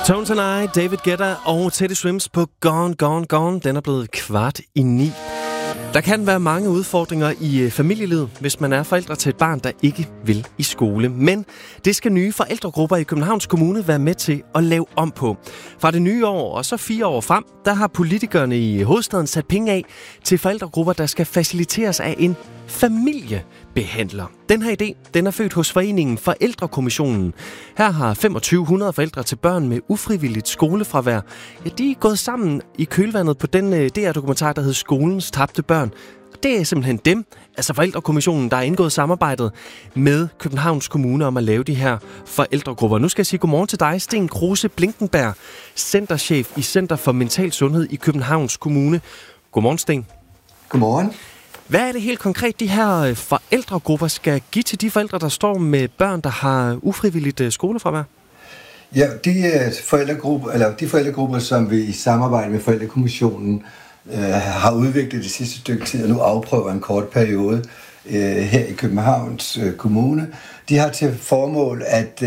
Tones and I, David Guetta og Teddy Swims på Gone, Gone, Gone. Den er blevet 8:45. Der kan være mange udfordringer i familielivet, hvis man er forældre til et barn, der ikke vil i skole. Men det skal nye forældregrupper i Københavns Kommune være med til at lave om på. Fra det nye år og så 4 år frem, der har politikerne i hovedstaden sat penge af til forældregrupper, der skal faciliteres af en familiebehandler. Den her idé, den er født hos foreningen Forældrekommissionen. Her har 2500 forældre til børn med ufrivilligt skolefravær. Ja, de er gået sammen i kølvandet på den DR-dokumentar, der hedder Skolens tabte børn. Og det er simpelthen dem, altså Forældrekommissionen, der har indgået samarbejdet med Københavns Kommune om at lave de her forældregrupper. Nu skal jeg sige godmorgen til dig, Sten Kruse Blinkenberg, centerchef i Center for Mental Sundhed i Københavns Kommune. Godmorgen, Sten. Godmorgen. Hvad er det helt konkret, de her forældregrupper skal give til de forældre, der står med børn, der har ufrivilligt skolefravær? Ja, de forældregrupper, som vi i samarbejde med Forældrekommissionen har udviklet det sidste stykke tid, og nu afprøver en kort periode her i Københavns Kommune, de har til formål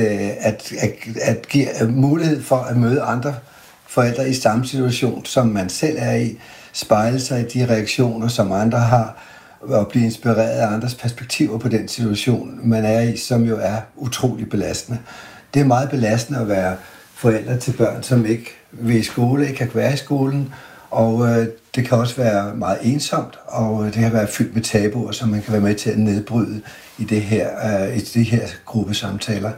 at give mulighed for at møde andre forældre i samme situation, som man selv er i, spejle sig i de reaktioner, som andre har, og blive inspireret af andres perspektiver på den situation, man er i, som jo er utrolig belastende. Det er meget belastende at være forældre til børn, som ikke vil i skole, ikke kan være i skolen, og det kan også være meget ensomt, og det kan være fyldt med tabuer, som man kan være med til at nedbryde i de her gruppesamtaler.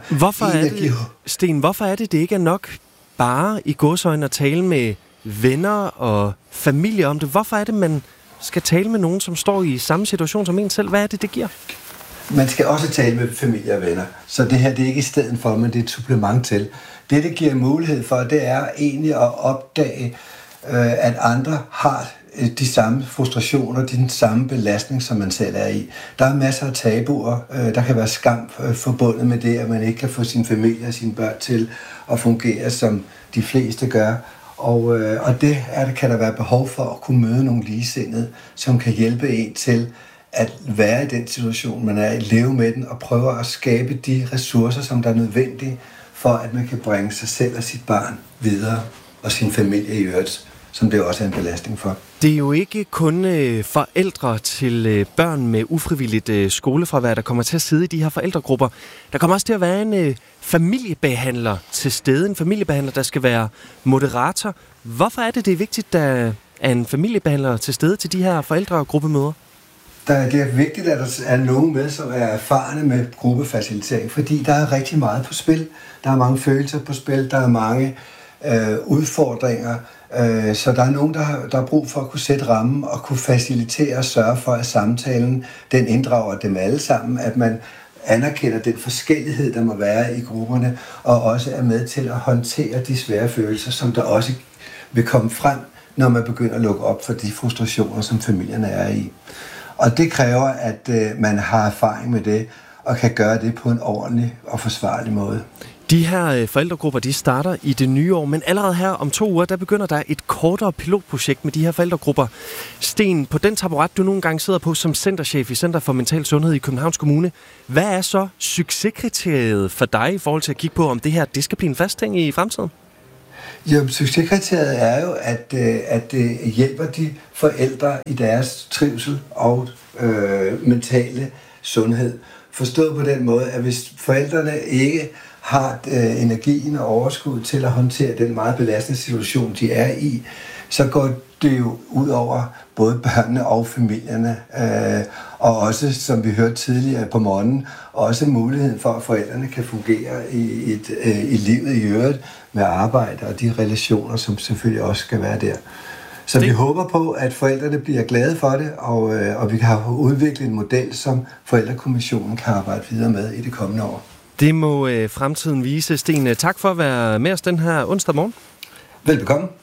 Hvorfor er det ikke er nok bare i gåseøjne at tale med venner og familie om det? Hvorfor er det, man skal tale med nogen, som står i samme situation som en selv? Hvad er det giver? Man skal også tale med familie og venner. Så det her, det er ikke i stedet for, men det er et supplement til. Det giver mulighed for, det er egentlig at opdage, at andre har de samme frustrationer, den samme belastning, som man selv er i. Der er masser af tabuer. Der kan være skam forbundet med det, at man ikke kan få sin familie og sine børn til at fungere, som de fleste gør. Og det kan der være behov for at kunne møde nogle ligesindede, som kan hjælpe en til at være i den situation, man er i, leve med den og prøve at skabe de ressourcer, som der er nødvendige for, at man kan bringe sig selv og sit barn videre, og sin familie i øvrigt, som det også er en belastning for. Det er jo ikke kun forældre til børn med ufrivilligt skolefravær, der kommer til at sidde i de her forældregrupper. Der kommer også til at være en familiebehandler til stede. En familiebehandler, der skal være moderator. Hvorfor er det er vigtigt, at der er en familiebehandler til stede til de her forældregruppemøder? Det er vigtigt, at der er nogen med, som er erfarne med gruppefacilitering, fordi der er rigtig meget på spil. Der er mange følelser på spil, der er mange udfordringer, så der er nogen, der har brug for at kunne sætte rammen og kunne facilitere og sørge for, at samtalen den inddrager dem alle sammen, at man anerkender den forskellighed, der må være i grupperne, og også er med til at håndtere de svære følelser, som der også vil komme frem, når man begynder at lukke op for de frustrationer, som familierne er i. Og det kræver, at man har erfaring med det, og kan gøre det på en ordentlig og forsvarlig måde. De her forældregrupper, de starter i det nye år, men allerede her om 2 uger, der begynder der et kortere pilotprojekt med de her forældregrupper. Sten, på den taburet, du nogle gange sidder på som centerchef i Center for Mental Sundhed i Københavns Kommune, hvad er så succeskriteriet for dig i forhold til at kigge på, om det her det skal blive en fast ting i fremtiden? Jo, succeskriteriet er jo, at det hjælper de forældre i deres trivsel og mentale sundhed. Forstået på den måde, at hvis forældrene ikke har energien og overskud til at håndtere den meget belastende situation, de er i, så går det jo ud over både børnene og familierne, og også, som vi hørte tidligere på morgenen, også muligheden for, at forældrene kan fungere i livet i øvrigt med arbejde og de relationer, som selvfølgelig også skal være der. Så vi håber på, at forældrene bliver glade for det, og vi kan udvikle en model, som Forældrekommissionen kan arbejde videre med i det kommende år. Det må fremtiden vise. Sten, tak for at være med os den her onsdag morgen. Velbekomme.